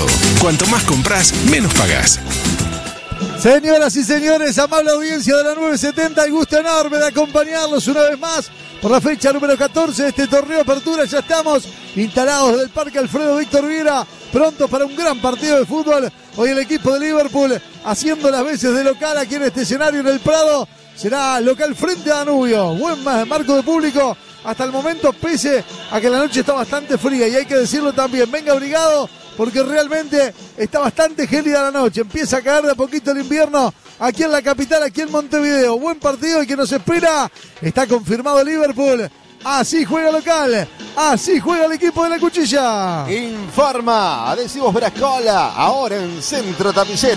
todo. Cuanto más compras, menos pagás. Señoras y señores, amable audiencia de la 970, el gusto enorme de acompañarlos una vez más por la fecha número 14 de este torneo Apertura. Ya estamos instalados del Parque Alfredo Víctor Viera, prontos para un gran partido de fútbol. Hoy el equipo de Liverpool haciendo las veces de local aquí en este escenario en el Prado. Será local frente a Danubio. Buen marco de público hasta el momento, pese a que la noche está bastante fría, y hay que decirlo también. Venga abrigado, porque realmente está bastante gélida la noche. Empieza a caer de a poquito el invierno aquí en la capital, aquí en Montevideo. Buen partido el que nos espera. Está confirmado Liverpool. Así juega local, así juega el equipo de la Cuchilla. Informa Adhesivos Brascola, ahora en Centro Tapicero.